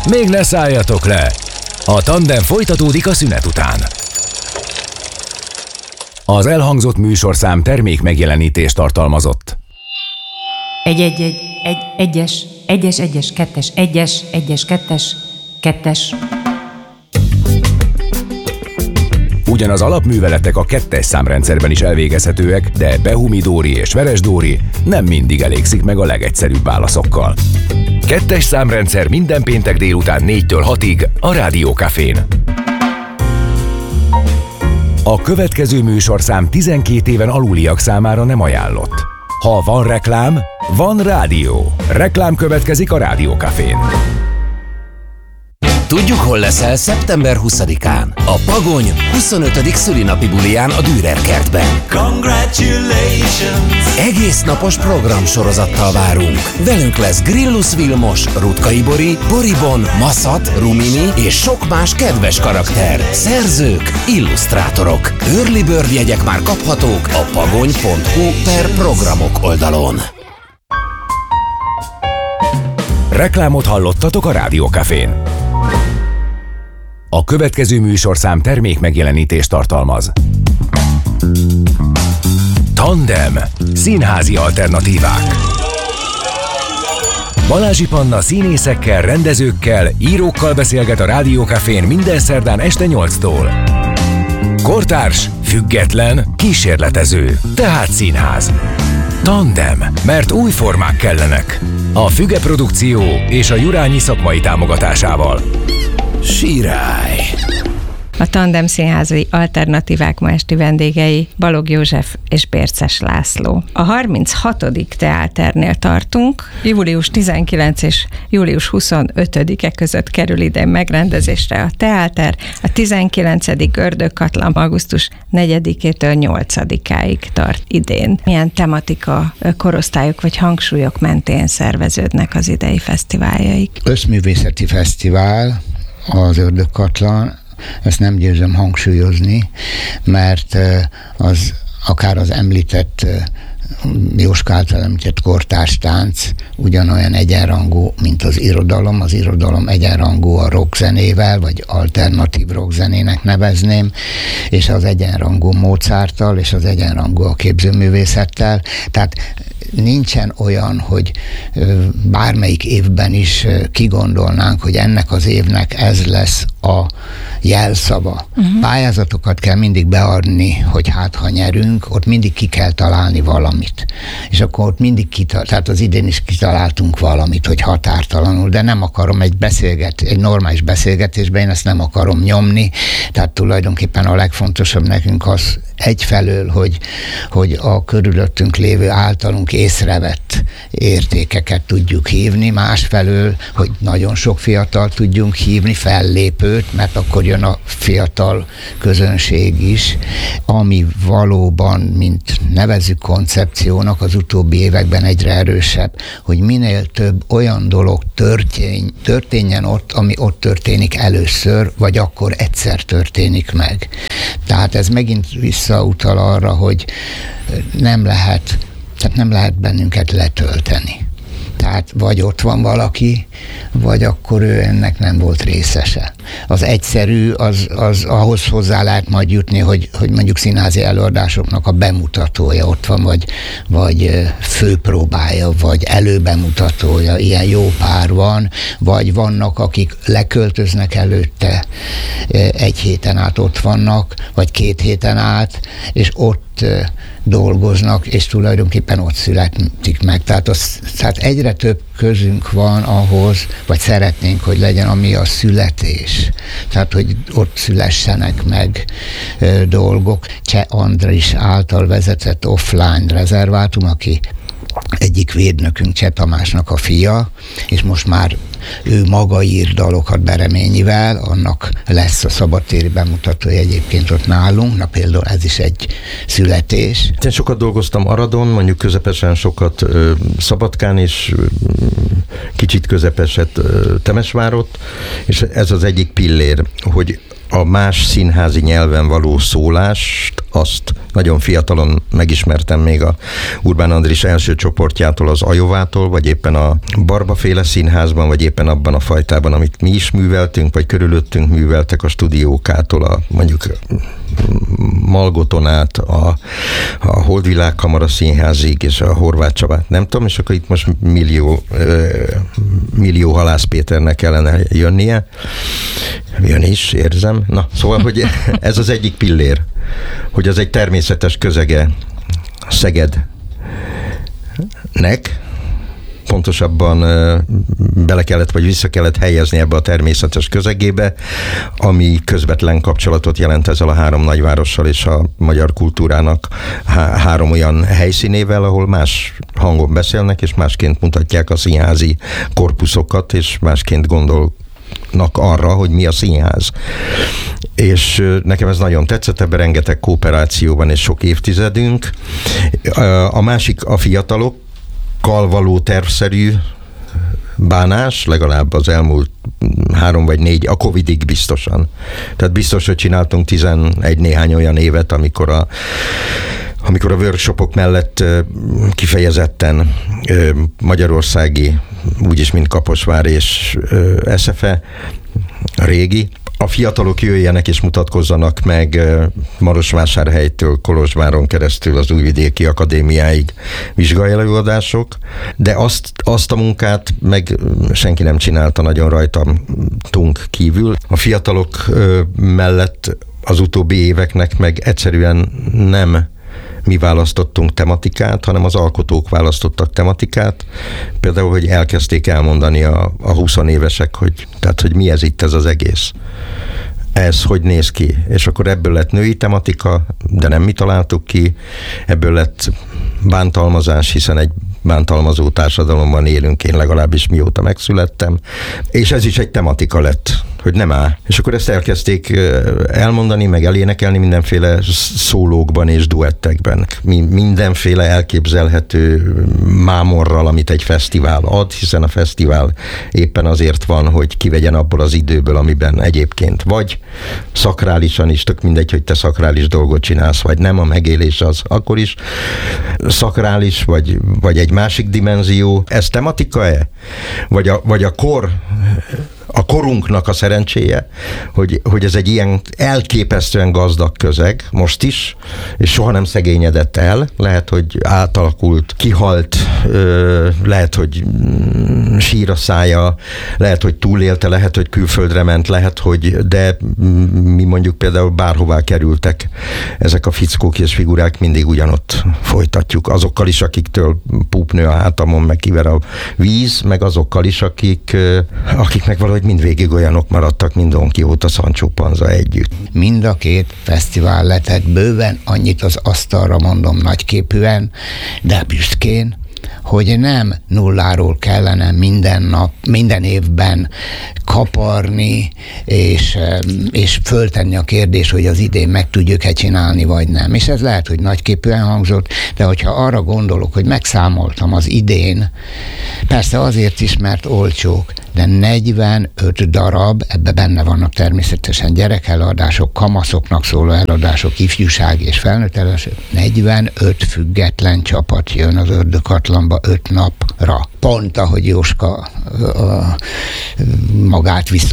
még ne szálljatok le! A Tandem folytatódik a szünet után. Az elhangzott műsorszám termék megjelenítést tartalmazott. Egyes, kettes. Ugyanaz alapműveletek a 2-es számrendszerben is elvégezhetőek, de Behumi-Dóri és Veres-Dóri nem mindig elégszik meg a legegyszerűbb válaszokkal. 2-es számrendszer minden péntek délután 4-től 6-ig a Rádió Cafén. A következő műsorszám 12 éven aluliak számára nem ajánlott. Ha van reklám, van rádió. Reklám következik a Rádió Cafén. Tudjuk, hol leszel szeptember 20-án. A Pagony 25. szülinapi buliján a Dürer kertben. Congratulations! Egész napos programsorozattal várunk. Velünk lesz Grillus Vilmos, Rutkay Bori, Boribon, Maszat, Rumini és sok más kedves karakter. Szerzők, illusztrátorok. Early Bird jegyek már kaphatók a pagony.hu/programok oldalon. Reklámot hallottatok a Rádió Cafén. A következő műsorszám termék megjelenítést tartalmaz. Tandem. Színházi alternatívák. Balázsi Panna színészekkel, rendezőkkel, írókkal beszélget a Rádió Cafén minden szerdán este 8-tól. Kortárs, független, kísérletező, tehát színház. Tandem, mert új formák kellenek. A Füge Produkció és a Jurányi szakmai támogatásával. Sirály! A Tandem színházi alternatívák ma esti vendégei Balogh József és Bérces László. A 36. teáternél tartunk. Július 19 és július 25-e között kerül idén megrendezésre a teáter. A 19. Ördögkatlan augusztus 4-től 8-áig tart idén. Milyen tematika, korosztályok vagy hangsúlyok mentén szerveződnek az idei fesztiváljaik? Összművészeti fesztivál az Ördögkatlan. Ezt nem győzöm hangsúlyozni, mert az akár az említett Jóska által említett kortárstánc ugyanolyan egyenrangú, mint az irodalom egyenrangú a rockzenével, vagy alternatív rockzenének nevezném, és az egyenrangú Mozarttal, és az egyenrangú a képzőművészettel, tehát nincsen olyan, hogy bármelyik évben is kigondolnánk, hogy ennek az évnek ez lesz a jelszava. Pályázatokat kell mindig beadni, hogy hát ha nyerünk, ott mindig ki kell találni valamit. És akkor ott mindig tehát az idén is kitaláltunk valamit, hogy határtalanul, de nem akarom egy normális beszélgetésben, én ezt nem akarom nyomni, tehát tulajdonképpen a legfontosabb nekünk az egyfelől, hogy a körülöttünk lévő általunk észrevett értékeket tudjuk hívni, másfelől, hogy nagyon sok fiatal tudjunk hívni, fellépőt, mert akkor jön a fiatal közönség is, ami valóban, mint nevezzük koncepciónak, az utóbbi években egyre erősebb, hogy minél több olyan dolog történjen ott, ami ott történik először, vagy akkor egyszer történik meg. Tehát ez megint visszautal arra, hogy nem lehet bennünket letölteni. Tehát vagy ott van valaki, vagy akkor ő ennek nem volt részese. Az egyszerű, az ahhoz hozzá lehet majd jutni, hogy mondjuk színházi előadásoknak a bemutatója ott van, vagy főpróbája, vagy előbemutatója, ilyen jó pár van, vagy vannak, akik leköltöznek előtte, 1 héten át ott vannak, vagy 2 héten át, és ott dolgoznak, és tulajdonképpen ott születik meg. Tehát egyre több közünk van ahhoz, vagy szeretnénk, hogy legyen, ami a születés. Tehát, hogy ott szülessenek meg dolgok. Cseh Andris által vezetett offline rezervátum, aki egyik védnökünk, Cseh Tamásnak a fia, és most már ő maga ír dalokat Bereményivel, annak lesz a szabadtéri bemutatója egyébként ott nálunk, na például ez is egy születés. Én sokat dolgoztam Aradon, mondjuk közepesen sokat Szabadkán, és kicsit közepeset Temesvárott, és ez az egyik pillér, hogy a más színházi nyelven való szólást, azt nagyon fiatalon megismertem még a Urbán Andris első csoportjától, az Ajovától, vagy éppen a Barba-féle színházban, vagy éppen abban a fajtában, amit mi is műveltünk, vagy körülöttünk műveltek, a Stúdiókától, a mondjuk Malgoton át, a Holdvilág Kamara Színházig, és a Horváth Csabát, nem tudom, és akkor itt most millió Halász Péternek kellene jönnie. Jön is, érzem. Na, szóval, hogy ez az egyik pillér, hogy az egy természetes közege Szegednek, pontosabban bele kellett, vagy vissza kellett helyezni ebbe a természetes közegébe, ami közvetlen kapcsolatot jelent ezzel a 3 nagyvárossal és a magyar kultúrának 3 olyan helyszínével, ahol más hangon beszélnek, és másként mutatják a színházi korpuszokat, és másként gondolnak arra, hogy mi a színház. És nekem ez nagyon tetszett, ebben rengeteg kooperációban és sok évtizedünk. A másik a fiatalokkal való tervszerű bánás, legalább az elmúlt 3 vagy 4, a Covidig biztosan. Tehát biztos, hogy csináltunk 11 néhány olyan évet, amikor a workshopok mellett kifejezetten magyarországi, úgyis mint Kaposvár és SFE, a régi, a fiatalok jöjjenek és mutatkozzanak meg Marosvásárhelytől Kolozsváron keresztül az Újvidéki Akadémiáig vizsgaelőadások, de azt a munkát meg senki nem csinálta nagyon rajtunk kívül. A fiatalok mellett az utóbbi éveknek meg egyszerűen nem mi választottunk tematikát, hanem az alkotók választottak tematikát. Például, hogy elkezdték elmondani a 20 évesek, hogy mi ez itt, ez az egész. Ez hogy néz ki? És akkor ebből lett női tematika, de nem mi találtuk ki. Ebből lett bántalmazás, hiszen egy bántalmazó társadalomban élünk, én legalábbis mióta megszülettem. És ez is egy tematika lett, hogy nem áll. És akkor ezt elkezdték elmondani, meg elénekelni mindenféle szólókban és duettekben. Mindenféle elképzelhető mámorral, amit egy fesztivál ad, hiszen a fesztivál éppen azért van, hogy kivegyen abból az időből, amiben egyébként vagy szakrálisan is, tök mindegy, hogy te szakrális dolgot csinálsz, vagy nem, a megélés az akkor is szakrális, vagy egy másik dimenzió. Ez tematika-e? Vagy a korunknak a szerencséje, hogy ez egy ilyen elképesztően gazdag közeg, most is, és soha nem szegényedett el, lehet, hogy átalakult, kihalt, lehet, hogy sír a szája, lehet, hogy túlélte, lehet, hogy külföldre ment, de mi mondjuk például bárhová kerültek ezek a fickók és figurák, mindig ugyanott folytatjuk. Azokkal is, akiktől púpnő a hátamon, meg kiver a víz, meg azokkal is, akik meg valahogy mindvégig olyanok maradtak, mint Don Quixote, Sancho Panza együtt. Mind a 2 fesztivál letett bőven annyit az asztalra, mondom nagyképűen, de büszkén, hogy nem nulláról kellene minden nap, minden évben kaparni, és föltenni a kérdést, hogy az idén meg tudjuk-e csinálni, vagy nem. És ez lehet, hogy nagyképűen hangzott, de hogyha arra gondolok, hogy megszámoltam az idén, persze azért is, mert olcsók, de 45 darab, ebbe benne vannak természetesen gyerekeladások, kamaszoknak szóló eladások, ifjúság és felnőtt eladások, 45 független csapat jön az Ördögkatlanba 5 napra. Pont ahogy Jóska magát